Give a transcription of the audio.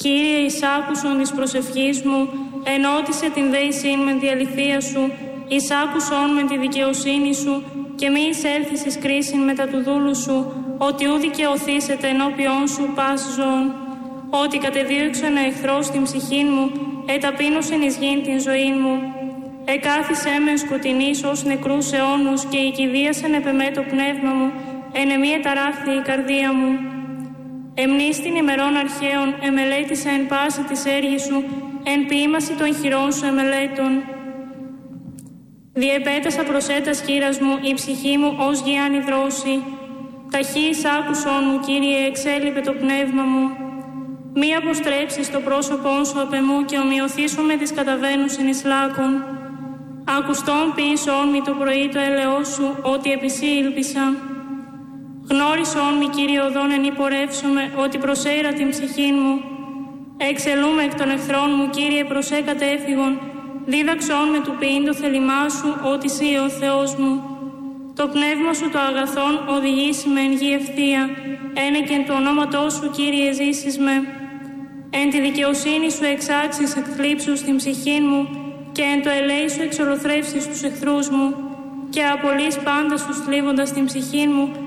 Κύριε, εισάκουσον της προσευχής μου, ενώτισε την δέησήν με τη αληθεία σου, εισάκουσον με τη δικαιοσύνη σου και μη εισέλθεις εις κρίσιν μετά του δούλου σου, ότι ου δικαιωθήσετε ενώπιόν σου πας ζών. Ότι κατεδίωξεν εχθρός την ψυχή μου, εταπείνωσεν εις γήν την ζωή μου. Εκάθισέ με σκοτεινής ως νεκρούς αιώνους και οικηδίασεν επ' εμέ το πνεύμα μου, εν εμή εταράχθη η καρδία μου. Εμνίστην ημερών αρχαίων, εμελέτησα εν πάση της έργης σου, εν ποίημαση των χειρών σου εμελέτων. Διεπέτασα προσέτας χείρας μου, η ψυχή μου ως γιάννη δρόση. Ταχύς άκουσον μου, Κύριε, εξέλιπε το πνεύμα μου. Μη αποστρέψεις το πρόσωπόν σου απ' εμού και ομοιωθήσου με τις καταβαίνουσιν εις λάκων. Ακουστόν ποιήσον μη το πρωί το έλεός σου, ότι επί σύ ήλπισα. Γνώρισον μη, Κύριε, οδόν εν υπορεύσομαι, ότι προσέειρα την ψυχήν μου. Εξελούμε εκ των εχθρών μου, Κύριε, προσέ κατέφυγον. Δίδαξον με του ποιήν το θέλημά σου, ότι σύ ο Θεός μου. Το πνεύμα σου το αγαθόν οδηγήσει με εν γη ευθεία. Ένεκεν του ονόματός σου, Κύριε, ζήσεις με. Εν τη δικαιοσύνη σου εξάξεις εκθλίψους στην ψυχήν μου και εν το ελέη σου εξολοθρεύσεις τους εχθρούς μου και απολύς πάντα τους θλίβοντας την ψυχήν μου